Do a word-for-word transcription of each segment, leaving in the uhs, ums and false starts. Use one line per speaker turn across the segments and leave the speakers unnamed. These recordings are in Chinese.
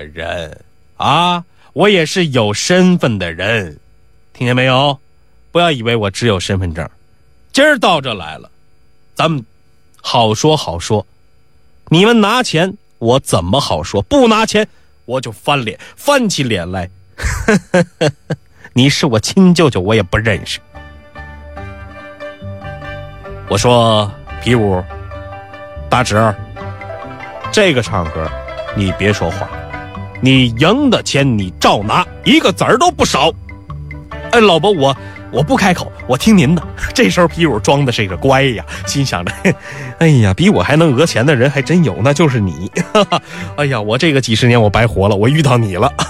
人啊，我也是有身份的人，听见没有？不要以为我只有身份证，今儿到这来了，咱们好说好说。你们拿钱我怎么好说，不拿钱我就翻脸，翻起脸来你是我亲舅舅我也不认识。我说皮五大侄，这个场合你别说话，你赢的钱你照拿，一个子儿都不少。哎，老伯，我我不开口，我听您的。这时候皮五装的是个乖呀，心想着哎呀，比我还能讹钱的人还真有，那就是你哎呀，我这个几十年我白活了，我遇到你了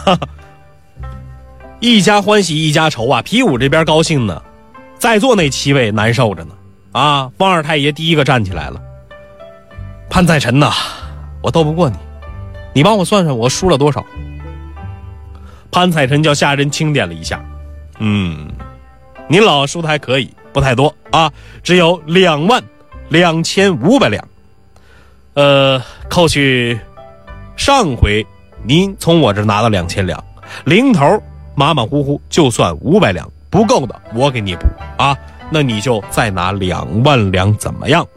一家欢喜一家愁啊，皮五这边高兴呢，在座那七位难受着呢。啊，汪二太爷第一个站起来了。潘在臣呐，我斗不过你，你帮我算算我输了多少。潘采臣叫下人清点了一下，嗯，您老输的还可以，不太多啊，只有两万两千五百两。呃，扣去上回您从我这拿了两千两，零头马马虎虎就算五百两，不够的我给你补啊。那你就再拿两万两怎么样？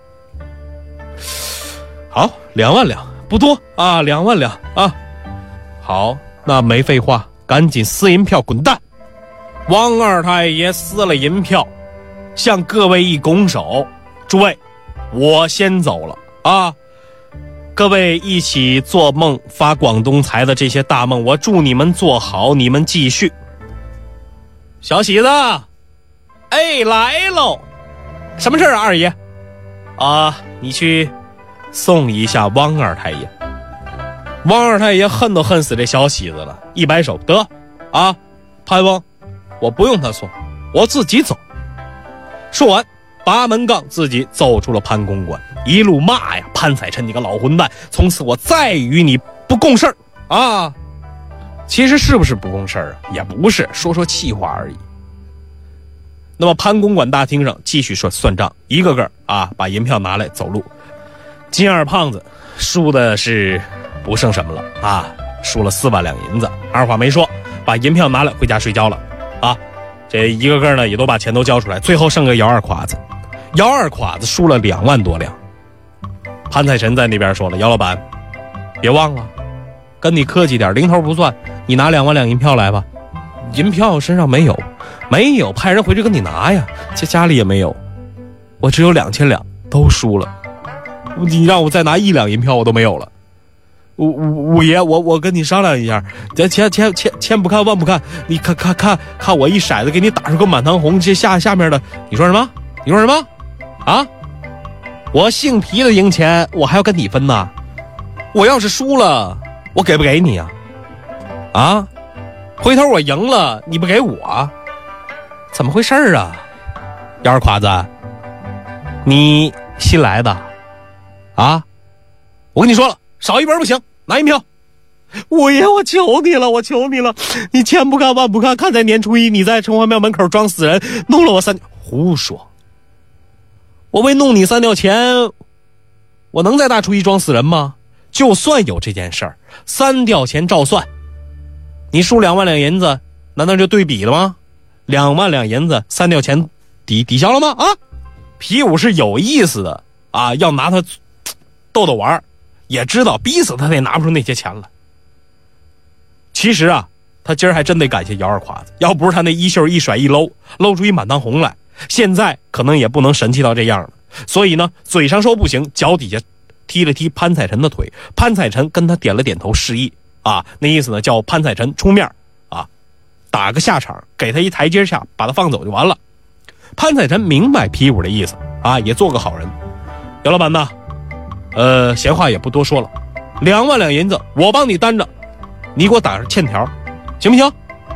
好，两万两不多啊，两万两啊。好，那没废话，赶紧撕银票滚蛋。汪二太爷撕了银票，向各位一拱手，诸位，我先走了啊。各位一起做梦发广东财的这些大梦，我祝你们做好，你们继续。小喜子，哎，来喽！什么事啊，二爷？啊，你去送一下汪二太爷。汪二太爷恨都恨死这小喜子了，一摆手，得啊，潘翁，我不用他送，我自己走。说完，拔门杠自己走出了潘公馆，一路骂呀，潘采臣你个老混蛋，从此我再与你不共事儿啊！其实是不是不共事儿啊？也不是，说说气话而已。那么潘公馆大厅上继续说算账，一个个啊把银票拿来走路。金二胖子输的是不剩什么了啊，输了四万两银子，二话没说把银票拿来回家睡觉了啊。这一个个呢也都把钱都交出来，最后剩个姚二侉子，姚二侉子输了两万多两。潘采臣在那边说了，姚老板别忘了跟你客气点，零头不算，你拿两万两银票来吧。银票身上没有，没有，派人回去跟你拿呀，这家里也没有，我只有两千两，都输了，你让我再拿一两银票我都没有了。五五五爷，我我跟你商量一下，这千千千千不看万不看，你看看看看我一骰子给你打出个满堂红，这下下面的你说什么？你说什么？啊？我姓皮的赢钱，我还要跟你分呐？我要是输了，我给不给你啊？啊？回头我赢了，你不给我？怎么回事啊？姚二侉子，你新来的啊？我跟你说了，少一本不行，拿银票。五爷，我求你了，我求你了，你千不看万不看，看在年初一你在城隍庙门口装死人，弄了我三……胡说！我为弄你三吊钱，我能在大初一装死人吗？就算有这件事儿，三吊钱照算。你输两万两银子，难道就对比了吗？两万两银子，三吊钱抵抵消了吗？啊，皮五是有意思的啊，要拿他逗逗玩，也知道逼死他他也拿不出那些钱来。其实啊，他今儿还真得感谢姚二侉子，要不是他那衣袖一甩一搂，露出一满堂红来，现在可能也不能神气到这样了。所以呢，嘴上说不行，脚底下踢了踢潘采臣的腿，潘采臣跟他点了点头示意。啊，那意思呢，叫潘采臣出面啊，打个下场，给他一台阶下，把他放走就完了。潘采臣明白皮五的意思啊，也做个好人。姚老板呐，呃，闲话也不多说了，两万两银子我帮你担着，你给我打上欠条，行不行？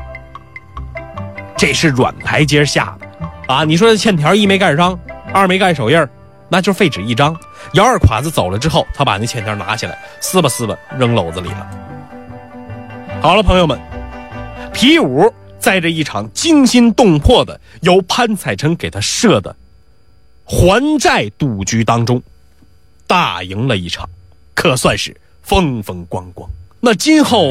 这是软台阶下的啊！你说这欠条一没盖章，二没盖手印，那就废纸一张。姚二侉子走了之后，他把那欠条拿起来，撕吧撕吧，扔篓子里了。好了，朋友们，皮五在这一场惊心动魄的由潘采臣给他设的还债赌局当中，大赢了一场，可算是风风光光。那今后